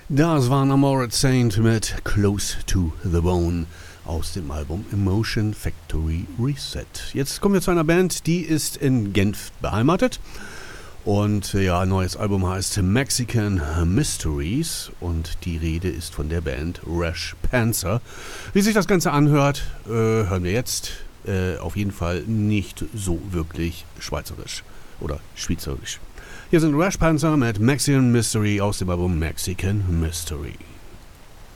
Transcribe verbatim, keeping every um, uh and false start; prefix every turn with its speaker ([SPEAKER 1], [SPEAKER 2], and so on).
[SPEAKER 1] Das war Amoret Saint mit Close to the Bone aus dem Album Emotion Factory Reset. Jetzt kommen wir zu einer Band, die ist in Genf beheimatet. Und ja, ein neues Album heißt Mexican Mysteries und die Rede ist von der Band Rash Panzer. Wie sich das Ganze anhört, äh, hören wir jetzt. Äh, auf jeden Fall nicht so wirklich schweizerisch oder schweizerisch. Hier sind Rash Panzer mit Mexican Mystery aus dem Album Mexican Mystery.